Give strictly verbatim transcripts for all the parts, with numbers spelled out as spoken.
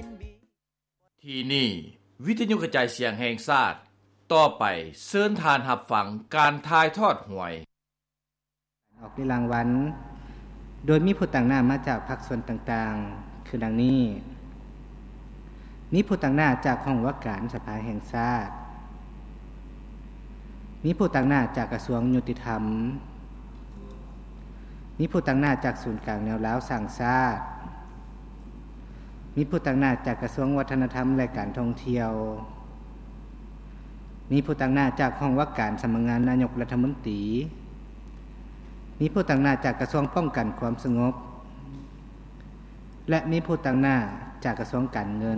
ที่นี่วิทยุกระจายเสียงแห่งชาติต่อไปเชิญทานรับฟังการถ่ายทอดหวยออกในรางวัลโดยมีผู้ต่างหน้ามาจากภาคส่วนต่างๆคือดังนี้มีผู้ต่างหน้าจากห้องว่าการสภาแห่งชาติมีผู้ต่างหน้าจากกระทรวงยุติธรรมมีผู้ต่างหน้าจากศูนย์กลางแนวร้าวสร้างชาติมีผู้ต่างหน้าจากกระทรวงวัฒนธรรมและการท่องเที่ยวมีผู้ต่างหน้าจากห้องว่าการสำนักงานนายกรัฐมนตรีมีผู้ต่างหน้าจากกระทรวงป้องกันความสงบและมีผู้ต่างหน้าจากกระทรวงการเงิน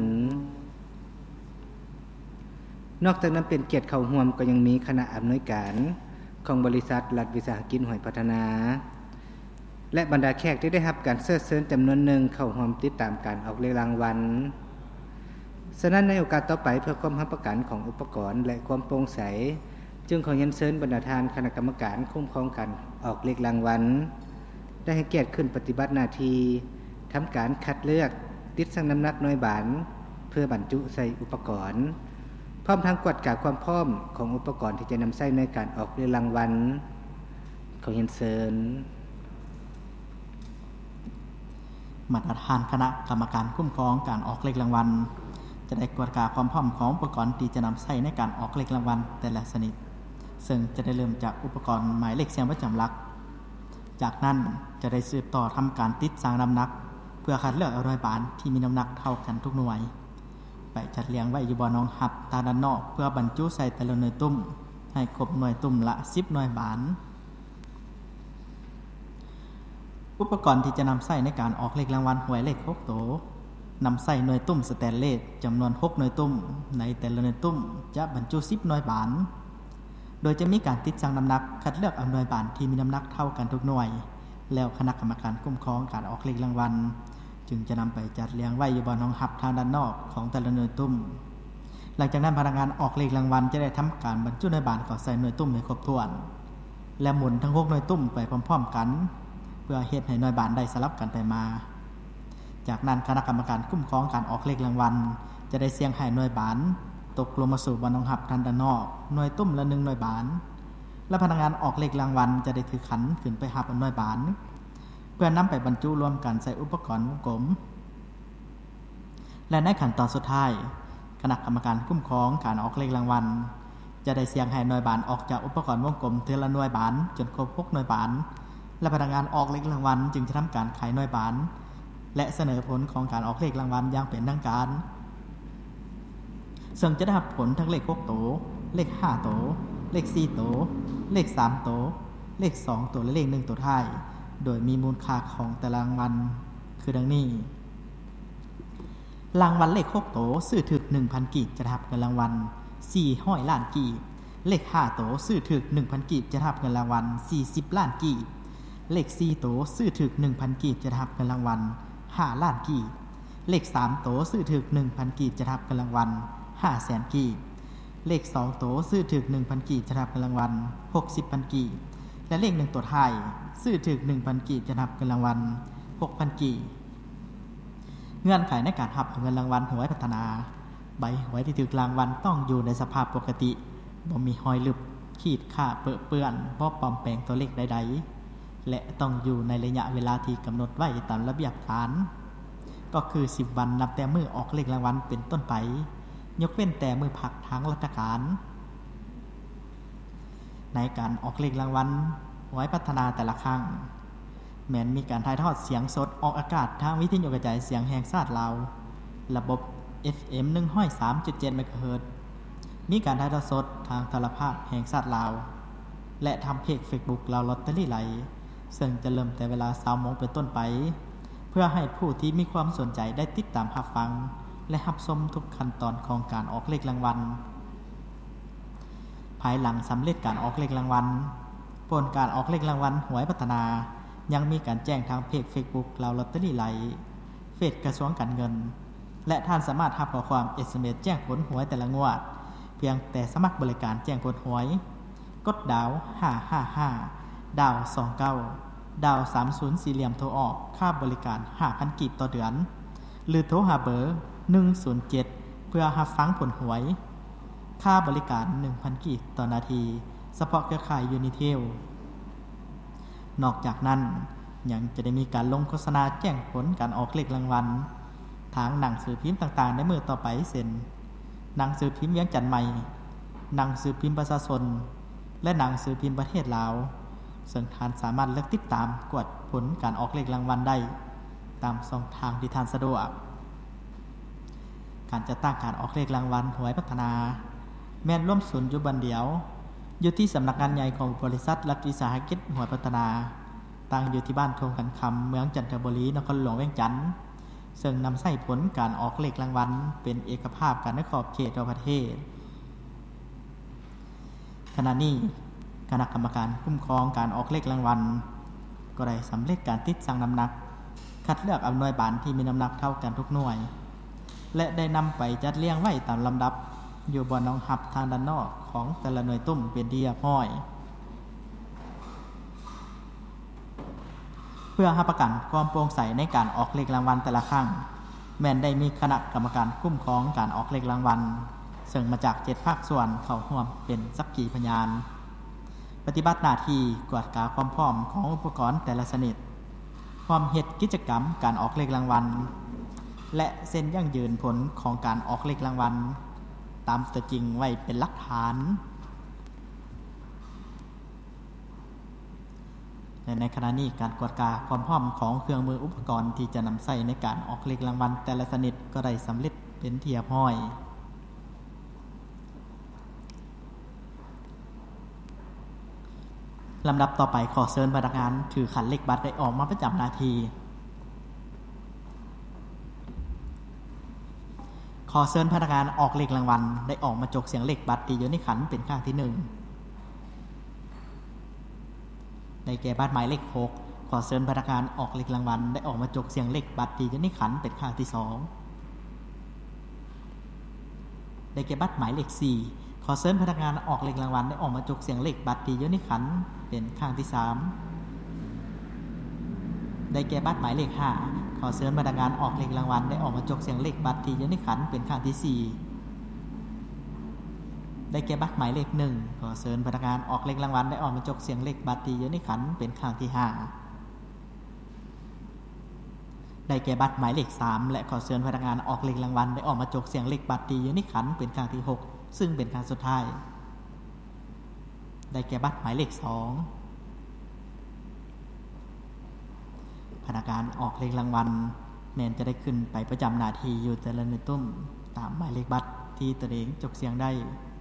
นอกจากนั้นเป็นเกียรติเข้าร่วมก็ยังมีคณะอำนวยการของบริษัทรัฐวิสาหกิจหอยพัฒนาและบรรดาแขกที่ได้รับการเชิญเชิญจำนวนหนึ่งเข้าร่วมติดตามการออกเลขรางวัลฉะนั้นในโอกาสต่อไปเพื่อความรับประกันของอุปกรณ์และความโปร่งใสจึงขอเรียนเชิญบรรดาท่านคณะกรรมการคุ้มครองการออกเลขรางวัลได้ให้เกียรติขึ้นปฏิบัติหน้าที่ทำการคัดเลือกติดชั่งน้ำหนักหน่วยบานเพื่อบรรจุใส่อุปกรณ์พร้อมทั้งกวดกาความพร้อมของอุปกรณ์ที่จะนำใช้ในการออกเลขรางวัลขอเรียนเชิญมาตรฐานคณะกรรมการคุ้มครองการออกเลขรางวัลจะได้กวดกาความพร้อมของอุปกรณ์ที่จะนำใช้ในการออกเลขรางวัลแต่ละชนิดซึ่งจะได้เริ่มจากอุปกรณ์หมายเลขเสียงประจำหลักจากนั้นจะได้สืบต่อทำการติดสร้างน้ำหนักเพื่อคัดเลือกเอาหน่วยบานที่มีน้ำหนักเท่ากันทุกหน่วยไปจัดเรียงไว้อยู่บนรองหับตาด้านนอกเพื่อบรรจุใส่แต่ละหน่วยตุ้มให้ครบหน่วยตุ้มละสิบหน่วยบานอุปกรณ์ที่จะนำใช้ในการออกเลขรางวัลหวยเลขหกโตนำใส่หน่วยตุ้มสแตนเลสจำนวนหกหน่วยตุ้มในแต่ละหน่วยตุ้มจะบรรจุสิบหน่วยบานโดยจะมีการติดชั่งน้ำหนักคัดเลือกเอาหน่วยบานที่มีน้ำหนักเท่ากันทุกหน่วยแล้วคณะกรรมการคุ้มครองการออกเลขรางวัลจึงจะนำไปจัดเรียงไว้อยู่บนห้องหับทางด้านนอกของแต่ละหน่วยตุ้มหลังจากนั้นพนักงานออกเลขรางวัลจะได้ทำการบรรจุหน่วยบานเข้าใส่หน่วยตุ้มให้ครบถ้วนและหมุนทั้งหกหน่วยตุ้มไปพร้อมๆกันเพื่อเฮ็ดให้หน่วยบานได้สลับกันไปมาจากนั้นคณะกรรมการคุ้มครองการออกเลขรางวัลจะได้เสี่ยงให้หน่วยบานตกลงมาสู่บนห้องหับทางด้านนอกหน่วยตุ้มละหนึ่งหน่วยบานและพนักงานออกเลขรางวัลจะได้ถือขันขึ้นไปหับหน่วยบานเพื่อนำไปบรรจุรวมกันใส่อุปกรณ์วงกลมและในขั้นตอนสุดท้ายคณะกรรมการคุ้มครองการออกเลขรางวัลจะได้เสี่ยงให้หน่วยบานออกจากอุปกรณ์วงกลมทีละหน่วยบานจนครบหกหน่วยบานและพนักงานออกเลขรางวัลจึงจะทำการขายหน่วยบานและเสนอผลของการออกเลขรางวัลอย่างเป็นทางการซึ่งจะได้รับผลทั้งเลขหกโตเลขห้าโตเลขสี่โตเลขสามโตเลขสองโตและเลขหนึ่งโตท้ายโดยมีมูลค่าของแต่ละรางวัลคือดังนี้รางวัลเลขหกโตซื้อถึก หนึ่งพัน กีบจะได้รับเงินรางวัลสี่ร้อยล้านกีบเลขห้าโตซื้อถึก หนึ่งพัน กีบจะได้รับเงินรางวัลสี่สิบล้านกีบเลขสี่โตซื้อถึก หนึ่งพัน กีบจะได้รับเงินรางวัลห้าล้านกีบเลขสามโตซื้อถึก หนึ่งพัน กีบจะได้รับเงินรางวัลห้าแสนกีบเลขสองโตซื้อถึก หนึ่งพัน กีบจะได้รับเงินรางวัลหกสิบพัน กีบและเลขหนึ่งตัวท้ายซื้อถึก หนึ่งพัน กีบจะได้รับเงินรางวัลหกพัน กีบเงื่อนไขในการรับเงินรางวัลหวยพัฒนาใบหวยที่ถูกรางวัลต้องอยู่ในสภาพปกติบ่มีรอยลึบขีดข่าเปื้อนเปื้อนบ่ปลอมแปลงตัวเลขใดๆและต้องอยู่ในระยะเวลาที่กำหนดไว้ตามระเบียบฐานก็คือสิบวันนับแต่มื้อออกเลขรางวัลเป็นต้นไปยกเว้นแต่มื้อพักทางราชการในการออกเลขรางวัลหวยพัฒนาแต่ละครั้งแม้นมีการถ่ายทอดเสียงสดออกอากาศทางวิทยุกระจายเสียงแห่งชาติลาวระบบ เอฟ เอ็ม หนึ่งร้อยสามจุดเจ็ด เมกะเฮิรตซ์มีการถ่ายทอดสดทางโทรภาพแห่งชาติลาวและทำเพจ Facebook ลาวลอตเตอรี่ไหลซึ่งจะเริ่มแต่เวลา สามโมง เป็นต้นไปเพื่อให้ผู้ที่มีความสนใจได้ติดตามรับฟังและรับชมทุกขั้นตอนของการออกเลขรางวัลภายหลังสำเร็จการออกเลขรางวัลผลการออกเลขรางวัลหวยพัฒนายังมีการแจ้งทางเพจ Facebook ลาวลอตเตอรี่ไหลเฟซกระทรวงการเงินและท่านสามารถรับข้อความ เอส เอ็ม เอส แจ้งผลหวยแต่ละงวดเพียงแต่สมัครบริการแจ้งผลหวยกดดาวห้าห้าห้าดาวสองเก้าดาวสามสิบสี่เหลี่ยมโทรออกค่าบริการ ห้าพัน กีบต่อเดือนหรือโทรหาเบอร์หนึ่งศูนย์เจ็ดเพื่อรับฟังผลหวยค่าบริการ หนึ่งพัน กีบต่อนาทีเฉพาะเครือข่าย Unitel นอกจากนั้นยังจะได้มีการลงโฆษณาแจ้งผลการออกเลขรางวัลทางหนังสือพิมพ์ต่างๆในมื้อต่อไปเช่นหนังสือพิมพ์เวียงจันทน์ใหม่หนังสือพิมพ์ประชาชนและหนังสือพิมพ์ประเทศลาวซึ่งท่านสามารถเลือกติดตามกวดผลการออกเลขรางวัลได้ตามช่องทางที่ท่านสะดวกการจัดตั้งการออกเลขรางวัลหวยพัฒนาแม่นร่วมศูนย์อยู่บันเดียวอยู่ที่สำนักงานใหญ่ของบริษัทรัฐวิสาหกิจหวยพัฒนาตั้งอยู่ที่บ้านทงกันคำเมืองจันทบุรีนครหลวงเวียงจันทน์ซึ่งนำใช้ผลการออกเลขรางวัลเป็นเอกภาพกันในขอบเขตทั่วประเทศขณะนี้คณะกรรมการคุ้มครองการออกเลขรางวัลก็ได้สำเร็จการติดสั่งน้ำหนักคัดเลือกอำนวยบานที่มีน้ำหนักเท่ากันทุกหน่วยและได้นำไปจัดเรียงไว้ตามลำดับอยู่บนรองหับทางด้านนอกของแต่ละหน่วยตุ้มเป็นที่เรียบร้อยเพื่อรับประกันความโปร่งใสในการออกเลขรางวัลแต่ละครั้งแม้นได้มีคณะกรรมการคุ้มครองการออกเลขรางวัลซึ่งมาจากเจ็ดภาคส่วนเข้าร่วมเป็นสักขีพยานปฏิบัติหน้าที่กวดกาความพร้อมของอุปกรณ์แต่ละชนิดพร้อมเฮ็ดกิจกรรมการออกเลขรางวัลและเซ็นยั่งยืนผลของการออกเลขรางวัลตามตัวจริงไว้เป็นหลักฐานและในขณะนี้การกวดกาความพร้อมของเครื่องมืออุปกรณ์ที่จะนำใช้ในการออกเลขรางวัลแต่ละชนิดก็ได้สำเร็จเป็นที่เรียบร้อยลำดับต่อไปขอเชิญพนักงานถือขันเลขบัตรได้ออกมาประจำหน้าที่ขอเชิญพนักงานออกเลขรางวัลได้ออกมาจกเสียงเลขบัตรที่อยู่ในขันเป็นครั้งที่หนึ่งได้แก่บัตรหมายเลขหกขอเชิญพนักงานออกเลขรางวัลได้ออกมาจกเสียงเลขบัตรที่อยู่ในขันเป็นครั้งที่สองได้แก่บัตรหมายเลขสี่ขอเชิญพนักงานออกเลขรางวัลได้ออกมาจกเสียงเลขบัตรที่อยู่ในขันเป็นครั้งที่สามได้แก่บัตรหมายเลขห้าขอเชิญพนักงานออกเลขรางวัลได้ออกมาจกเสียงเลขบัตรที่อยู่ในขันเป็นครั้งที่สี่ได้แก่บัตรหมายเลขหนึ่งขอเชิญพนักงานออกเลขรางวัลได้ออกมาจกเสียงเลขบัตรที่อยู่ในขันเป็นครั้งที่ห้าได้แก่บัตรหมายเลขสามและขอเชิญพนักงานออกเลขรางวัลได้ออกมาจกเสียงเลขบัตรที่อยู่ในขันเป็นครั้งที่หกซึ่งเป็นครั้งสุดท้ายได้แก่บัตรหมายเลขสองพนักงานออกเลขรางวัลแม้นจะได้ขึ้นไปประจำหน้าที่อยู่แต่ละหน่วยตุ้มตามหมายเลขบัตรที่ตัวเองจกเสียงได้